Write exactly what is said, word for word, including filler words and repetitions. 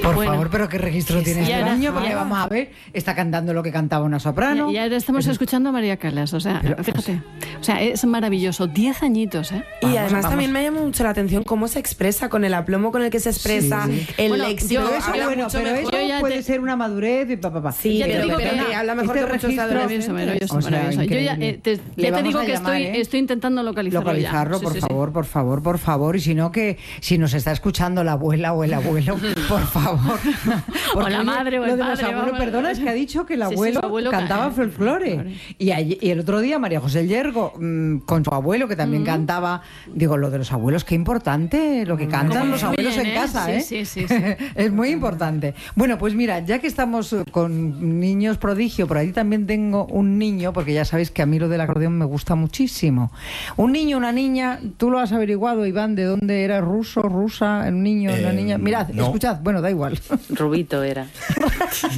Por Bueno. favor, pero ¿qué registro Sí, tiene sí, este ya niño? era- Porque ya- vamos a ver, está cantando lo que cantaba una soprano. Y ahora estamos escuchando a María Callas, o sea, Pero, fíjate. O sea, es maravilloso. Diez añitos, ¿eh? Y Vamos, además vamos. también me llama mucho la atención cómo se expresa, con el aplomo con el que se expresa, Sí. el Bueno, léxico. yo- Pero eso, habla bueno, mucho pero mejor. eso Yo ya puede te- ser una madurez y pa, pa, pa. Sí, Ya te pero, digo que- pero que habla mejor este que muchos registro- adolescentes. Maravilloso, O sea, maravilloso. Yo ya, increíble. eh, te, Le ya te vamos digo a que llamar, estoy, ¿eh? estoy intentando localizarlo, Localizarlo, ya. Sí, por sí, sí. favor, por favor, por favor. Y si no, que si nos está escuchando la abuela o el abuelo, por favor. Porque, la oye, madre o el lo de los padre, abuelos, vamos. perdona, es que ha dicho que el Sí, sí, abuelo, su abuelo cantaba ca- folclore. folclore. Y, ayer- y el otro día María José Yergo, mmm, con su abuelo, que también cantaba, digo, lo de los abuelos, qué importante lo que cantan Cómo los abuelos influyen, en ¿eh? casa, Sí, ¿eh? sí, sí, sí. Es muy importante. Bueno, pues mira, ya que estamos eh, con niños prodigio, por ahí también tengo un niño, porque ya sabéis que a mí lo del acordeón me gusta muchísimo. Un niño, una niña, tú lo has averiguado, Iván, de dónde era, ruso, rusa, un niño, una Eh, niña. Mirad, no. escuchad, bueno, da igual. Rubito era.